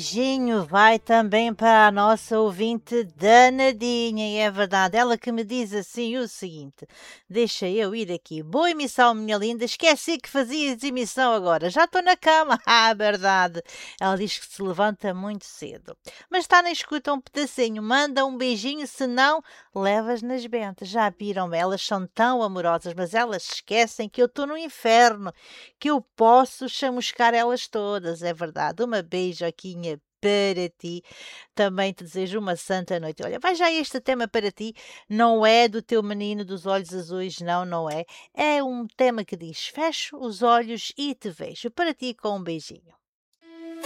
beijinho vai também para a nossa ouvinte danadinha, e é verdade, ela que me diz assim o seguinte: deixa eu ir aqui, boa emissão, minha linda, esqueci que fazias emissão agora, já estou na cama, verdade. Ela diz que se levanta muito cedo, mas está na escuta um pedacinho, manda um beijinho, senão levas nas bentas. Já viram, elas são tão amorosas, mas elas esquecem que eu estou no inferno, que eu posso chamuscar elas todas, é verdade. Uma beijoquinha para ti. Também te desejo uma santa noite. Olha, vai já este tema para ti. Não é do teu menino dos olhos azuis, não, não é. É um tema que diz: fecho os olhos e te vejo. Para ti com um beijinho.